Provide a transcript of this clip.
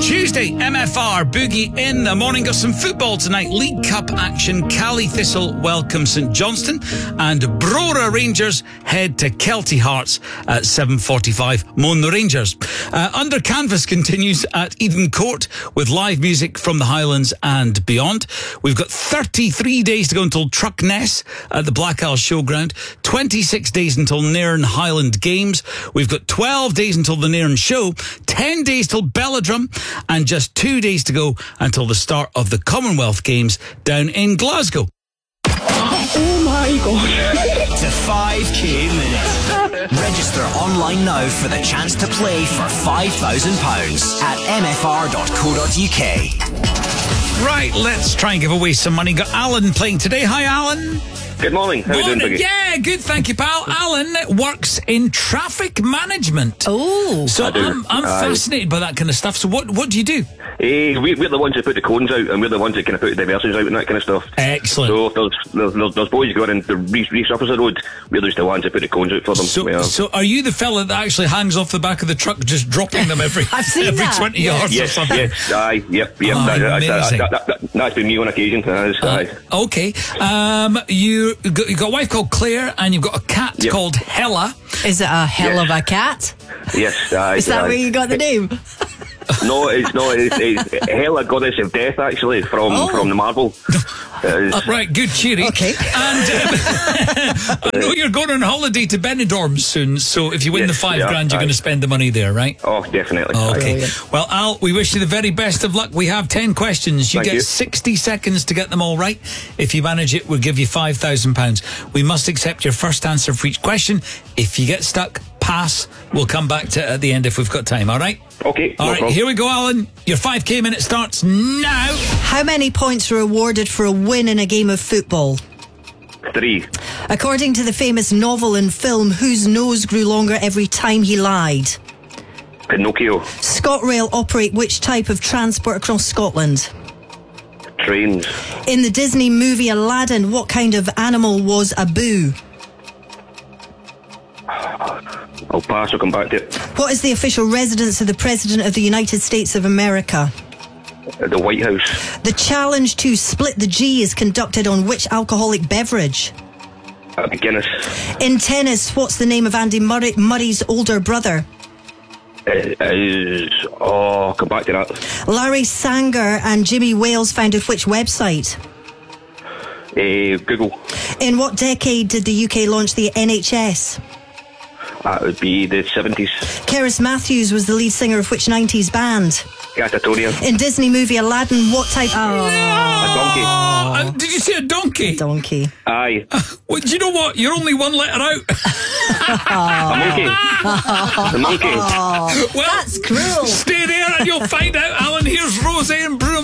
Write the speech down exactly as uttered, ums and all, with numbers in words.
Tuesday, M F R, Boogie in the morning. Got some football tonight. League Cup action. Cali Thistle welcome St Johnstone. And Brora Rangers head to Kelty Hearts at seven forty-five. Moan the Rangers. Uh, Under Canvas continues at Eden Court with live music from the Highlands and beyond. We've got thirty-three days to go until Truckness at the Black Isle Showground. twenty-six days until Nairn Highland Games. We've got twelve days until the Nairn Show. ten days till Belladrum. And just two days to go until the start of the Commonwealth Games down in Glasgow. Oh my God. To five K minutes. Register online now for the chance to play for five thousand pounds at m f r dot co dot u k. Right, let's try and give away some money. Got Alan playing today. Hi, Alan. Good morning. How are you doing, Biggie? Yeah, good, thank you, pal. Alan works in traffic management. Oh. So I do. I'm, I'm Aye. fascinated by that kind of stuff. So what, what do you do? Eh, we, we're the ones that put the cones out, and we're the ones that kind of put the diversions out and that kind of stuff. Excellent. So if there's, there's, there's, there's boys going in to re- resurface the road, we're just the ones that put the cones out for them. So, Yeah. so are you the fella that actually hangs off the back of the truck, just dropping them every I've seen every that. twenty Yes. yards or Yes, something? yes, aye, yep, yep. Oh, that, that, amazing. that, that, that, that's been me on occasion. Aye, aye. Uh, okay. Um, you got, you got a wife called Claire, and you've got a cat Yep. called Hella. Is it a hell Yeah. of a cat? Yes, aye. Is that aye. where you got the name? No, it's not. It's, it's Hela, goddess of death, actually, from Oh. from the Marvel. Uh, right, good, cheery. Okay. And um, I know you're going on holiday to Benidorm soon, so if you win Yes, the five yeah, grand, you're aye. going to spend the money there, right? Oh, definitely. Okay. Brilliant. Well, Al, we wish you the very best of luck. We have ten questions. You Thank get you. sixty seconds to get them all right. If you manage it, we'll give you five thousand pounds. We must accept your first answer for each question. If you get stuck, pass. We'll come back to it at the end if we've got time, all right? Okay, All no right, problem. here we go, Alan. Your five K minute starts now. How many points were awarded for a win in a game of football? Three. According to the famous novel and film, whose nose grew longer every time he lied? Pinocchio. ScotRail operate which type of transport across Scotland? Trains. In the Disney movie Aladdin, what kind of animal was Abu? I'll pass, I'll come back to it. What is the official residence of the President of the United States of America? At the White House. The challenge to split the G is conducted on which alcoholic beverage? At Guinness. In tennis, what's the name of Andy Murray, Murray's older brother? It is. Oh, I'll come back to that. Larry Sanger and Jimmy Wales founded which website? Uh, Google. In what decade did the U K launch the N H S? That would be the seventies. Cerys Matthews was the lead singer of which nineties band? Catatonia. In Disney movie Aladdin, what type... Oh, A donkey. Uh, did you say a donkey? donkey. Aye. Well, do you know what? You're only one letter out. A monkey. The monkey. Well, That's cruel. stay there and you'll find out, Alan. Here's Roseanne Broom.